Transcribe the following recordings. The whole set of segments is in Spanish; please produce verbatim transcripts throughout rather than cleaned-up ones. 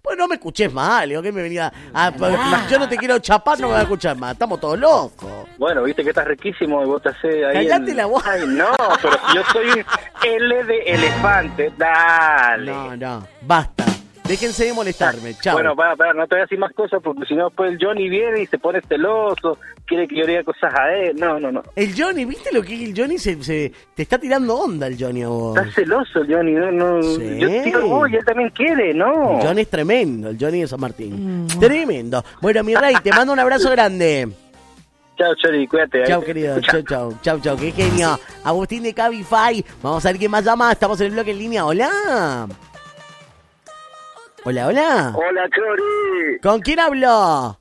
Pues no me escuches más, Leo, que me venía a, a, yo no te quiero chapar, no me vas a escuchar más, estamos todos locos. Bueno, viste que estás riquísimo y vos te hacés ahí. Callate en... la voz. Ay, no, pero si yo soy un L de elefante, dale. No, no, basta. Déjense de molestarme, chao. Bueno, para, para, no te voy a decir más cosas porque si no después el Johnny viene y se pone celoso, quiere que yo diga cosas a él. No, no, no. El Johnny, ¿viste lo que es el Johnny? Se, se, te está tirando onda el Johnny a vos. Está celoso el Johnny, no, no. Sí. Yo tiro vos y él también quiere, ¿no? El Johnny es tremendo, el Johnny de San Martín. Mm. Tremendo. Bueno, mi rey, te mando un abrazo grande. Chao, Chori, cuídate. Chao, querido. Chao, chao. Chao, chao. Qué genio. Agustín de Cabify. Vamos a ver quién más llama. Estamos en el bloque en línea. Hola. Hola, hola. Hola, Chori. ¿Con quién hablo?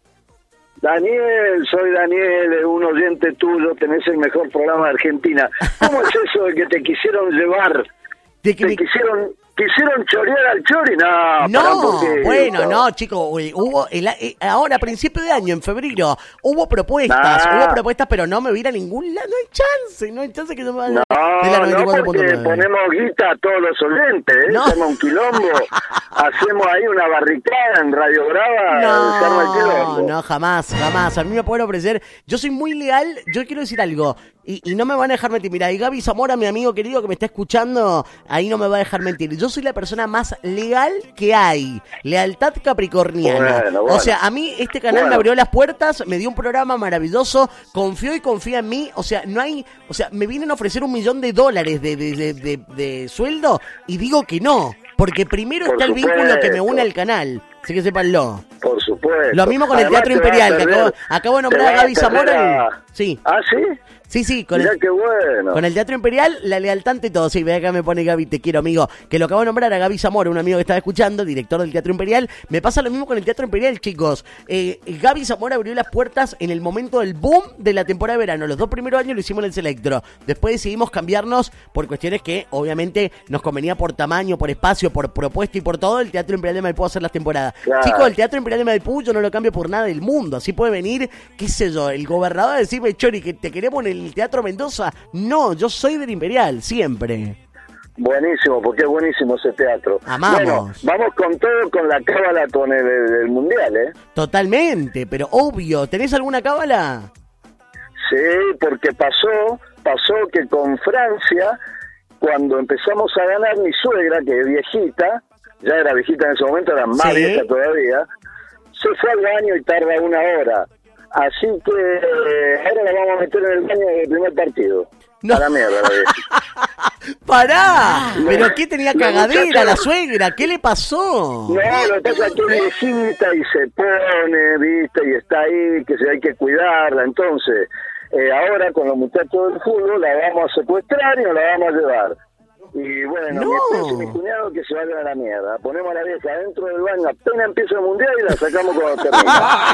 Daniel, soy Daniel, un oyente tuyo, tenés el mejor programa de Argentina. ¿Cómo es eso de que te quisieron llevar? De que ¿Te me... quisieron... ¿Quisieron chorear al Chori? No, no, bueno, no, chicos, hubo, el, ahora a principio de año, en febrero, hubo propuestas, nah. hubo propuestas, pero no me voy a ir a ningún lado, no hay chance, no hay chance que yo me vaya no, de la noventa y cuatro punto nueve. No, porque ponemos guita a todos los oyentes, ¿eh? No. Hacemos un quilombo, hacemos ahí una barricada en Radio Brava, no, se arma el quilombo. No, jamás, jamás, a mí me pueden ofrecer, yo soy muy leal, yo quiero decir algo, y, y no me van a dejar mentir, mira, y Gaby Zamora, mi amigo querido que me está escuchando, ahí no me va a dejar mentir, yo soy la persona más legal que hay, lealtad capricorniana, bueno, bueno. O sea, a mí este canal bueno. me abrió las puertas, me dio un programa maravilloso, confió y confía en mí, o sea, no hay, o sea, me vienen a ofrecer un millón de dólares de, de, de, de, de sueldo y digo que no, porque primero Por está supuesto. el vínculo que me une al canal, así que sépanlo. Por supuesto. Lo mismo con Además, el Teatro Imperial, que acabo, acabo de nombrar a Gaby Zamora. A... Sí. ¿Ah, sí? Sí, sí, con Mirá el, qué bueno. Con el Teatro Imperial, la lealtad ante todo. Sí, ve acá me pone Gaby, te quiero, amigo. Que lo acabo de nombrar a Gaby Zamora, un amigo que estaba escuchando, director del Teatro Imperial. Me pasa lo mismo con el Teatro Imperial, chicos. Eh, Gaby Zamora abrió las puertas en el momento del boom de la temporada de verano. Los dos primeros años lo hicimos en el Selectro. Después decidimos cambiarnos por cuestiones que, obviamente, nos convenía por tamaño, por espacio, por propuesta y por todo. El Teatro Imperial de Maipú hacer las temporadas. Claro. Chicos, el Teatro Imperial de Maipú yo no lo cambio por nada del mundo. Así puede venir, qué sé yo, el gobernador a decirme, Chori, que te queremos en el Teatro Mendoza. No, yo soy del Imperial, siempre. Buenísimo, porque es buenísimo ese teatro. Amamos. Bueno, vamos con todo, con la cábala con el, el Mundial, ¿eh? Totalmente, pero obvio. ¿Tenés alguna cábala? Sí, porque pasó, pasó que con Francia, cuando empezamos a ganar, mi suegra, que es viejita, ya era viejita en ese momento, era más ¿Sí? vieja todavía, se fue al baño y tarda una hora. Así que eh, ahora la vamos a meter en el baño del primer partido. No. A la mierda, ¡Pará! No, ¿Pero qué tenía cagadera la suegra? ¿Qué le pasó? No, lo que pasa es que es viejita y se pone, viste, y está ahí, que se hay que cuidarla. Entonces, eh, ahora con los muchachos del fútbol la vamos a secuestrar y nos la vamos a llevar. Y bueno, no. mi esposo y mi cuñado que se vayan a la mierda. Ponemos a la vieja dentro del baño, apenas empieza el mundial y la sacamos cuando termina.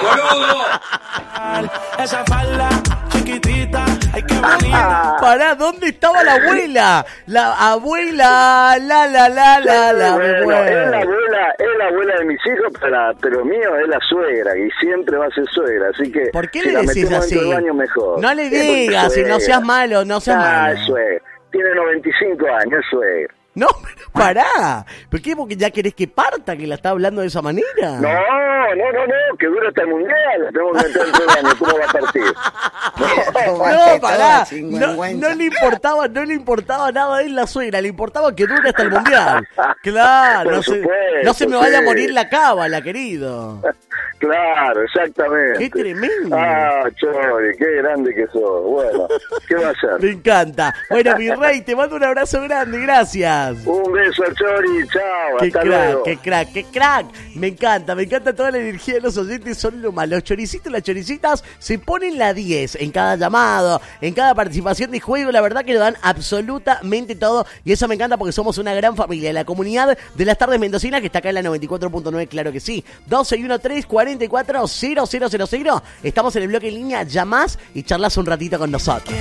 Esa falda chiquitita, hay que venir. Pará, ¿dónde estaba la abuela? La abuela, la la la la la. Bueno, es la abuela, es la abuela de mis hijos, pero, pero mío es la suegra y siempre va a ser suegra, así que ¿por qué si le la decís metemos así? dentro del baño mejor. No le digas, si no seas malo, no seas ah, malo. Es suegra. Tiene noventa y cinco años, es suegra. No, pero pará. ¿Por qué? Porque ya querés que parta, que la está hablando de esa manera. No, no, no, no, que dura hasta el mundial. Tenemos que meter en todo el año. ¿Cómo va a partir? No, no pará. No, no le importaba, no le importaba nada a él la suegra. Le importaba que dure hasta el mundial. Claro, no se, supuesto, no se me vaya sí. a morir la cábala, querido. Claro, exactamente. Qué tremendo. Ah, Chori, qué grande que sos. Bueno, ¿qué va a hacer? Me encanta. Bueno, mi rey, te mando un abrazo grande. Gracias. Un beso, Chori. Chao. Qué hasta crack, luego. qué crack, qué crack. Me encanta, me encanta toda la energía de los oyentes. Son lo más. Los choricitos y las choricitas se ponen la diez en cada llamado, en cada participación de juego. La verdad que lo dan absolutamente todo. Y eso me encanta porque somos una gran familia. La comunidad de las tardes mendocinas que está acá en la noventa y cuatro punto nueve, claro que sí. doce y uno tres cuarenta y cuatro cero cero cero cero. Estamos en el bloque en línea. Llamás y charlas un ratito con nosotros.